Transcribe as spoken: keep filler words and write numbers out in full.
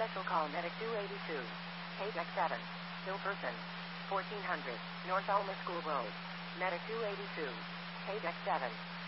Special call Medic two eighty-two. Page X seven. Still person. fourteen hundred. North Alma School Road. Medic two eighty-two. Page X seven.